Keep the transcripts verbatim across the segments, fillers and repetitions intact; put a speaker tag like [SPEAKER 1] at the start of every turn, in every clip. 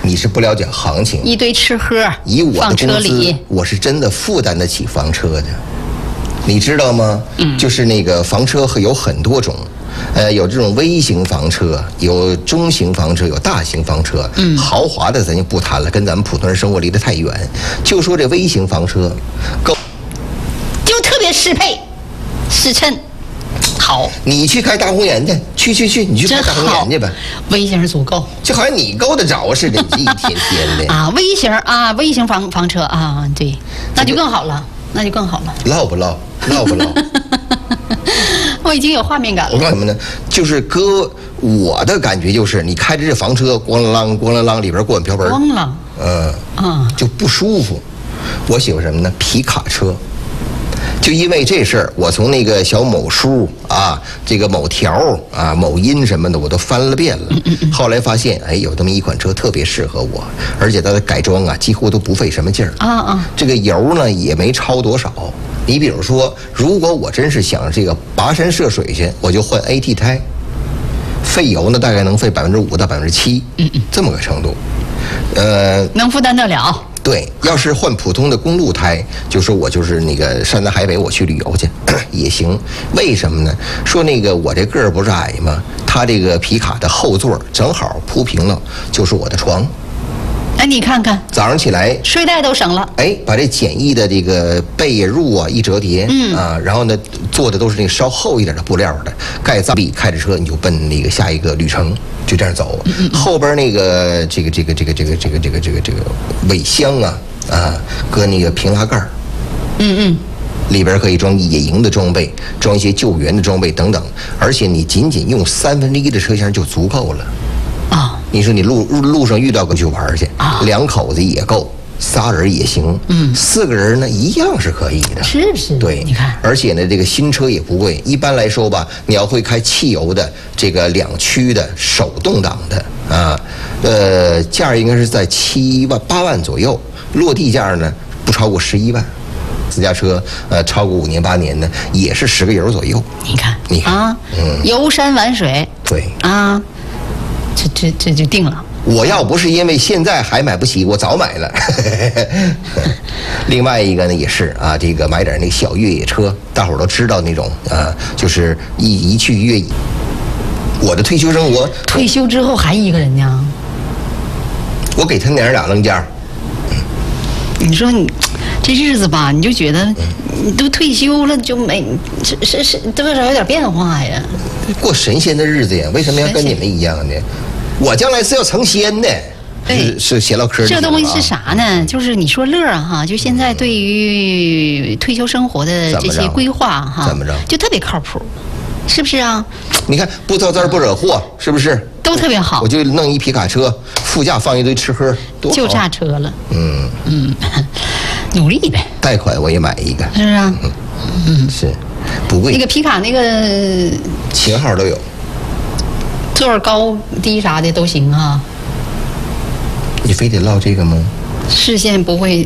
[SPEAKER 1] 你是不了解行情。
[SPEAKER 2] 一堆吃喝，
[SPEAKER 1] 以我的工资
[SPEAKER 2] 放车里，
[SPEAKER 1] 我是真的负担得起房车的，你知道吗？嗯，就是那个房车有很多种。呃，有这种微型房车，有中型房车，有大型房车。嗯，豪华的咱就不谈了，跟咱们普通人生活离得太远。就说这微型房车，够，
[SPEAKER 2] 就特别适配，适衬，好。
[SPEAKER 1] 你去开大红颜去，去去去，你去开大红颜去吧。
[SPEAKER 2] 微型足够，
[SPEAKER 1] 就好像你够得着似的，你一天天的
[SPEAKER 2] 啊，微型啊，微型房房车啊，对，那就更好了，那就更好了。
[SPEAKER 1] 唠不唠？唠不唠？
[SPEAKER 2] 我已经有画面感了。
[SPEAKER 1] 我告诉你们呢，就是哥，我的感觉就是，你开着这房车，咣啷啷，咣啷啷，里边锅碗瓢盆，
[SPEAKER 2] 咣啷，
[SPEAKER 1] 嗯
[SPEAKER 2] 啊，
[SPEAKER 1] 就不舒服。我喜欢什么呢？皮卡车。就因为这事儿，我从那个小某书啊，这个某条啊、某音什么的，我都翻了遍了。后来发现，哎，有这么一款车特别适合我，而且它的改装啊，几乎都不费什么劲儿。
[SPEAKER 2] 啊啊，
[SPEAKER 1] 这个油呢也没超多少。你比如说，如果我真是想这个跋山涉水去，我就换 A T 胎，费油呢大概能费百分之五到百分之七，嗯嗯，这么个程度，呃，
[SPEAKER 2] 能负担得了。
[SPEAKER 1] 对，要是换普通的公路胎，就说我就是那个山南海北我去旅游去也行。为什么呢？说那个我这个儿不是矮吗？它这个皮卡的后座正好铺平了，就是我的床。
[SPEAKER 2] 哎，你看看，
[SPEAKER 1] 早上起来
[SPEAKER 2] 睡袋都省了。
[SPEAKER 1] 哎，把这简易的这个被呀褥啊一折叠，嗯啊，然后呢做的都是那个稍厚一点的布料的，盖扎闭，开着车你就奔那个下一个旅程，就这样走。嗯嗯后边那个这个这个这个这个这个这个这个这个尾箱啊啊，搁那个平拉盖儿，
[SPEAKER 2] 嗯嗯。
[SPEAKER 1] 里边可以装野营的装备，装一些救援的装备等等，而且你仅仅用三分之一的车厢就足够了。
[SPEAKER 2] 啊，
[SPEAKER 1] 你说你路路上遇到个去玩去，啊，两口子也够，仨人也行，嗯，四个人呢一样是可以的。
[SPEAKER 2] 是是，
[SPEAKER 1] 对，
[SPEAKER 2] 你看，
[SPEAKER 1] 而且呢，这个新车也不贵。一般来说吧，你要会开汽油的这个两驱的手动挡的啊，呃，价应该是在七万八万左右，落地价呢不超过十一万。私家车呃超过五年八年的也是十个油左右。
[SPEAKER 2] 你看，
[SPEAKER 1] 你看
[SPEAKER 2] 啊，嗯，游山玩水，
[SPEAKER 1] 对
[SPEAKER 2] 啊，这这这就定了。
[SPEAKER 1] 我要不是因为现在还买不起，我早买了。另外一个呢，也是啊，这个买点那个小越野车，大伙儿都知道那种啊，就是一一去越野。我的退休生活，
[SPEAKER 2] 退休之后还一个人呢？
[SPEAKER 1] 我给他娘俩扔家。
[SPEAKER 2] 你说你这日子吧，你就觉得你都退休了，就没是是是多少有点变化呀。
[SPEAKER 1] 过神仙的日子呀，为什么要跟你们一样呢？我将来是要成仙的。是是闲唠嗑。
[SPEAKER 2] 这东西是啥呢？就是你说乐啊哈，就现在对于退休生活的这些规划哈，
[SPEAKER 1] 怎么着？
[SPEAKER 2] 就特别靠谱，是不是啊？
[SPEAKER 1] 你看不遭灾不惹祸，是不是？
[SPEAKER 2] 都特别好。
[SPEAKER 1] 我就弄一皮卡车，副驾放一堆吃喝，多好。
[SPEAKER 2] 就差车了。
[SPEAKER 1] 嗯
[SPEAKER 2] 嗯，努力呗。
[SPEAKER 1] 贷款我也买一个。
[SPEAKER 2] 是啊。
[SPEAKER 1] 嗯嗯，是，不贵。
[SPEAKER 2] 那个皮卡那个
[SPEAKER 1] 型号都有，
[SPEAKER 2] 座儿高低啥的都行啊。
[SPEAKER 1] 你非得唠这个吗？
[SPEAKER 2] 视线不会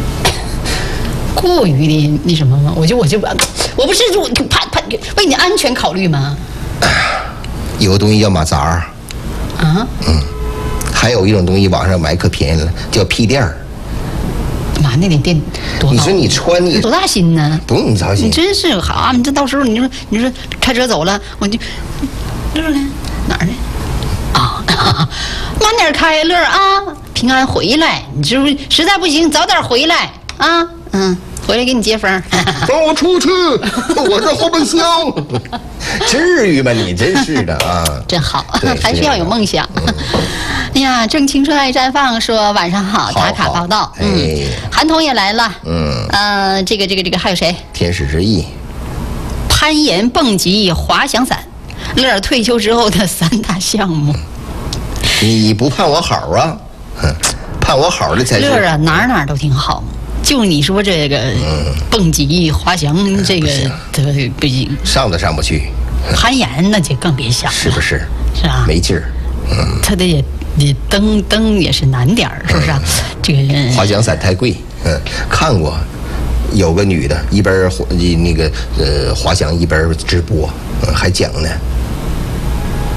[SPEAKER 2] 过于的那什么吗？我就我就我不是我怕怕为你安全考虑吗？
[SPEAKER 1] 有个东西叫马扎儿。
[SPEAKER 2] 啊？
[SPEAKER 1] 嗯，还有一种东西网上买可便宜了，叫屁垫儿。
[SPEAKER 2] 妈，那得垫多高？
[SPEAKER 1] 你说你穿你
[SPEAKER 2] 多大心呢？
[SPEAKER 1] 不用你操心。
[SPEAKER 2] 你真是好啊！你这到时候你说你说开车走了，我就乐呢哪儿呢？啊，慢点开，乐啊，平安回来。你知不实在不行早点回来啊？嗯，回来给你接风。
[SPEAKER 1] 放我出去，我这后备箱。至于吗？你真是的啊！
[SPEAKER 2] 真好，还是要有梦想。嗯、哎呀，正青春爱绽放说晚上好，打卡报道。
[SPEAKER 1] 哎、
[SPEAKER 2] 嗯，韩童也来了。
[SPEAKER 1] 嗯，
[SPEAKER 2] 呃，这个这个这个还有谁？
[SPEAKER 1] 天使之翼、
[SPEAKER 2] 攀岩、蹦极、滑翔伞，乐儿退休之后的三大项目。
[SPEAKER 1] 你不盼我好啊？盼我好的才是。
[SPEAKER 2] 乐儿啊，哪哪都挺好。就你说这个蹦极、滑翔，这个这个不行，
[SPEAKER 1] 上都上不去。
[SPEAKER 2] 攀岩那就更别想了，
[SPEAKER 1] 是不是？
[SPEAKER 2] 是啊，
[SPEAKER 1] 没劲儿。嗯，
[SPEAKER 2] 他得也你蹬蹬也是难点儿，是不是、啊？这个
[SPEAKER 1] 滑翔伞太贵。嗯，看过，有个女的一边那个呃滑翔一边直播，嗯，还讲呢。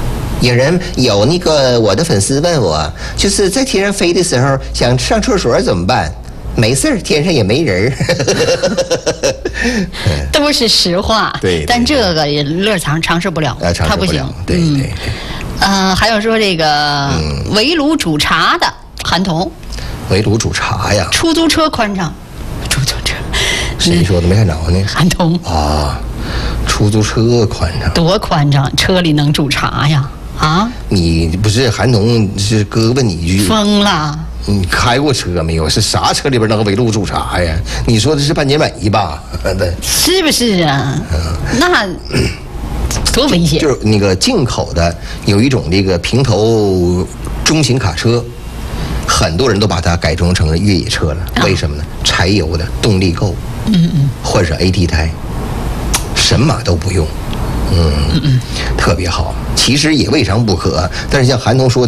[SPEAKER 1] 有人有那个我的粉丝问我，就是在天上飞的时候想上厕所怎么办？没事儿，天上也没人儿。
[SPEAKER 2] 都是实话。
[SPEAKER 1] 对，对
[SPEAKER 2] 但这个也乐尝尝试不了，
[SPEAKER 1] 啊，尝试不了。
[SPEAKER 2] 他不行。
[SPEAKER 1] 对对对。
[SPEAKER 2] 嗯、呃，还有说这个围炉煮茶的韩童，
[SPEAKER 1] 围炉煮茶呀，
[SPEAKER 2] 出租车宽敞，出租车。
[SPEAKER 1] 谁说的？没看着呢。
[SPEAKER 2] 韩童
[SPEAKER 1] 啊，出租车宽敞，
[SPEAKER 2] 多宽敞，车里能煮茶呀？啊？
[SPEAKER 1] 你不是韩童，是哥问你一句。
[SPEAKER 2] 疯了。
[SPEAKER 1] 你开过车没有？是啥车里边能围炉煮茶呀？你说的是半截美吧？对，
[SPEAKER 2] 是不是啊？嗯、那多危险！
[SPEAKER 1] 就是那个进口的有一种这个平头中型卡车，很多人都把它改装成了越野车了。为什么呢？柴油的，动力够，嗯嗯，换上 A T 胎，神马都不用，嗯嗯，特别好。其实也未尝不可，但是像韩童说。